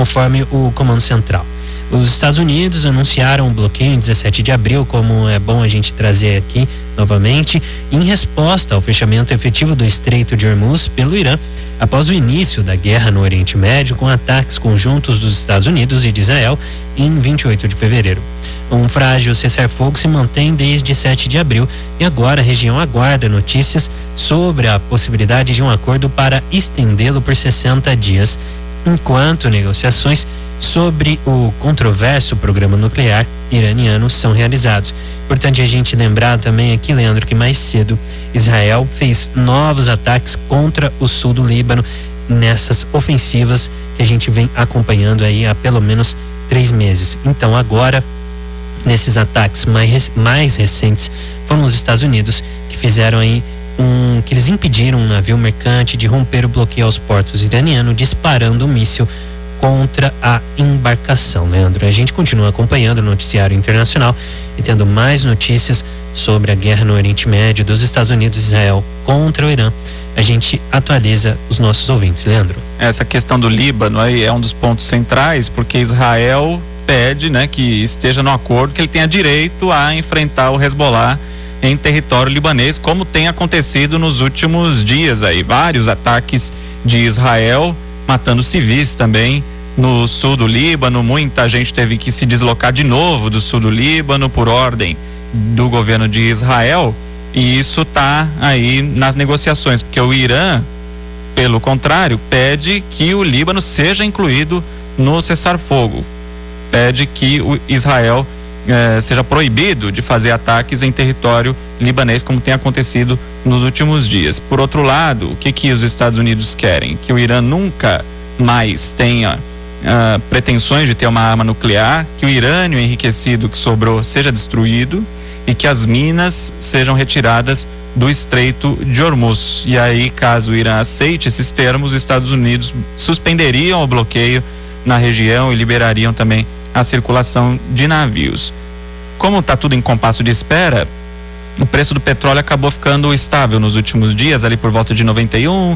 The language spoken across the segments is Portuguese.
conforme o Comando Central. Os Estados Unidos anunciaram o bloqueio em 17 de abril, como é bom a gente trazer aqui novamente, em resposta ao fechamento efetivo do Estreito de Hormuz pelo Irã, após o início da guerra no Oriente Médio, com ataques conjuntos dos Estados Unidos e de Israel em 28 de fevereiro. Um frágil cessar-fogo se mantém desde 7 de abril e agora a região aguarda notícias sobre a possibilidade de um acordo para estendê-lo por 60 dias, enquanto negociações sobre o controverso programa nuclear iraniano são realizados. Importante a gente lembrar também aqui, Leandro, que mais cedo Israel fez novos ataques contra o sul do Líbano nessas ofensivas que a gente vem acompanhando aí há pelo menos 3 meses. Então agora, nesses ataques mais recentes, foram os Estados Unidos que fizeram aí que eles impediram um navio mercante de romper o bloqueio aos portos iranianos, disparando um míssil contra a embarcação. Leandro, a gente continua acompanhando o noticiário internacional e tendo mais notícias sobre a guerra no Oriente Médio dos Estados Unidos e Israel contra o Irã. A gente atualiza os nossos ouvintes, Leandro. Essa questão do Líbano aí é um dos pontos centrais, porque Israel pede, né, que esteja no acordo, que ele tenha direito a enfrentar o Hezbollah em território libanês, como tem acontecido nos últimos dias aí, vários ataques de Israel matando civis também no sul do Líbano. Muita gente teve que se deslocar de novo do sul do Líbano por ordem do governo de Israel, e isso tá aí nas negociações, porque o Irã, pelo contrário, pede que o Líbano seja incluído no cessar-fogo, pede que o Israel seja proibido de fazer ataques em território libanês, como tem acontecido nos últimos dias. Por outro lado, o que os Estados Unidos querem? Que o Irã nunca mais tenha pretensões de ter uma arma nuclear, que o urânio enriquecido que sobrou seja destruído e que as minas sejam retiradas do Estreito de Hormuz. E aí, caso o Irã aceite esses termos, os Estados Unidos suspenderiam o bloqueio na região e liberariam também a circulação de navios. Como está tudo em compasso de espera, o preço do petróleo acabou ficando estável nos últimos dias, ali por volta de 91,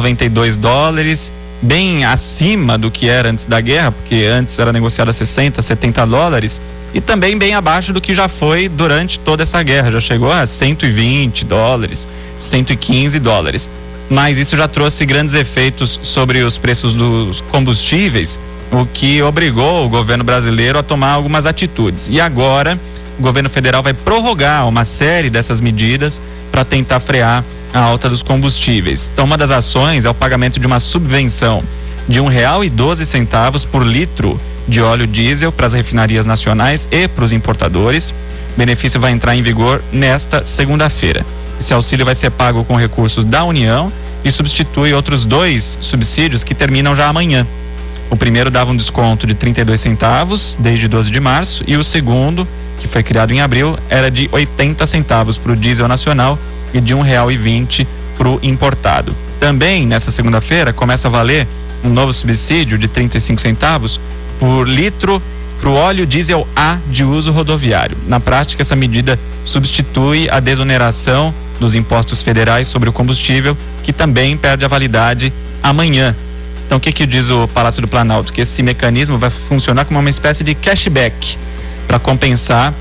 92 dólares, bem acima do que era antes da guerra, porque antes era negociado a 60, 70 dólares, e também bem abaixo do que já foi durante toda essa guerra, já chegou a 120 dólares, 115 dólares. Mas isso já trouxe grandes efeitos sobre os preços dos combustíveis, o que obrigou o governo brasileiro a tomar algumas atitudes. E agora o governo federal vai prorrogar uma série dessas medidas para tentar frear a alta dos combustíveis. Então, uma das ações é o pagamento de uma subvenção de R$1,12 por litro de óleo diesel para as refinarias nacionais e para os importadores. O benefício vai entrar em vigor nesta segunda-feira. Esse auxílio vai ser pago com recursos da União e substitui outros 2 subsídios que terminam já amanhã. O primeiro dava um desconto de 32 centavos desde 12 de março e o segundo, que foi criado em abril, era de 80 centavos para o diesel nacional e de R$1,20 para o importado. Também nessa segunda-feira começa a valer um novo subsídio de 35 centavos por litro para o óleo diesel A de uso rodoviário. Na prática, essa medida substitui a desoneração dos impostos federais sobre o combustível, que também perde a validade amanhã. Então, o que diz o Palácio do Planalto? Que esse mecanismo vai funcionar como uma espécie de cashback para compensar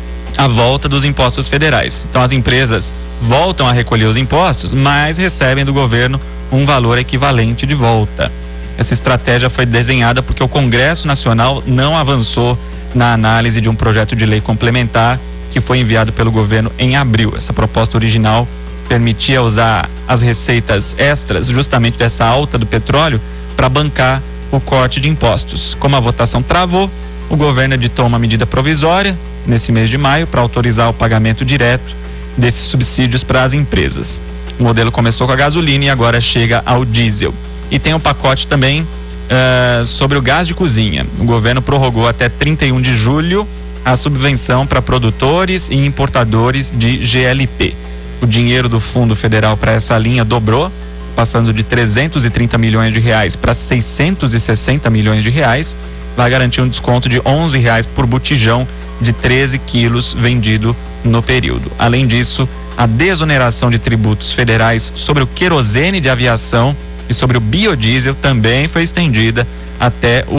a volta dos impostos federais. Então, as empresas voltam a recolher os impostos, mas recebem do governo um valor equivalente de volta. Essa estratégia foi desenhada porque o Congresso Nacional não avançou na análise de um projeto de lei complementar que foi enviado pelo governo em abril. Essa proposta original permitia usar as receitas extras, justamente dessa alta do petróleo, para bancar o corte de impostos. Como a votação travou, o governo editou uma medida provisória nesse mês de maio para autorizar o pagamento direto desses subsídios para as empresas. O modelo começou com a gasolina e agora chega ao diesel. E tem um pacote também sobre o gás de cozinha. O governo prorrogou até 31 de julho a subvenção para produtores e importadores de GLP. O dinheiro do Fundo Federal para essa linha dobrou, passando de 330 milhões de reais para 660 milhões de reais. Vai garantir um desconto de R$11 por botijão de 13 quilos vendido no período. Além disso, a desoneração de tributos federais sobre o querosene de aviação e sobre o biodiesel também foi estendida até o